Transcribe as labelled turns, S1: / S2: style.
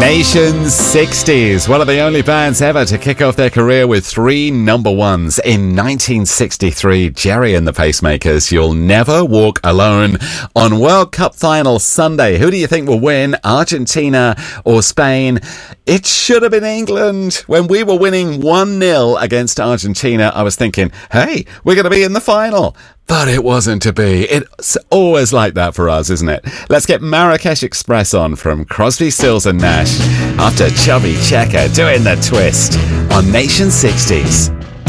S1: Nation's 60s, one of the only bands ever to kick off their career with 3 number ones. In 1963, Gerry and the Pacemakers, You'll Never Walk Alone. On World Cup final Sunday, who do you think will win, Argentina or Spain? It should have been England. When we were winning 1-0 against Argentina, I was thinking, hey, we're going to be in the final. But it wasn't to be. It's always like that for us, isn't it? Let's get Marrakesh Express on from Crosby, Stills and Nash after Chubby Checker doing the twist on Nation 60s.